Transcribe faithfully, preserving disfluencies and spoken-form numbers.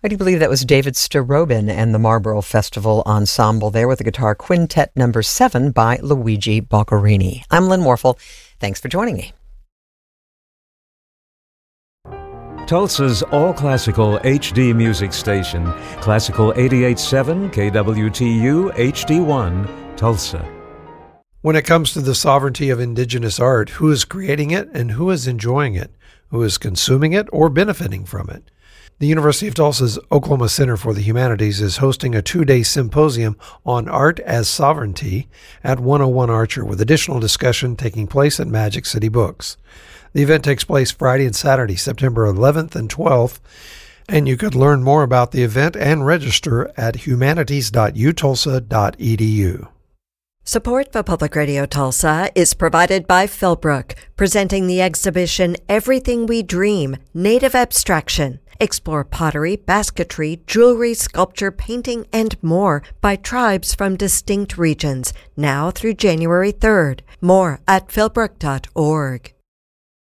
I do believe that was David Starobin and the Marlborough Festival Ensemble there with the guitar quintet number seven by Luigi Boccherini. I'm Lynn Warfel. Thanks for joining me. Tulsa's all-classical H D music station, Classical eighty-eight point seven K W T U H D one, Tulsa. When it comes to the sovereignty of indigenous art, who is creating it and who is enjoying it? Who is consuming it or benefiting from it? The University of Tulsa's Oklahoma Center for the Humanities is hosting a two-day symposium on art as sovereignty at one oh one Archer, with additional discussion taking place at Magic City Books. The event takes place Friday and Saturday, September eleventh and twelfth, and you could learn more about the event and register at humanities dot u tulsa dot e d u. Support for Public Radio Tulsa is provided by Philbrook, presenting the exhibition Everything We Dream, Native Abstraction. Explore pottery, basketry, jewelry, sculpture, painting, and more by tribes from distinct regions, now through January third. More at philbrook dot org.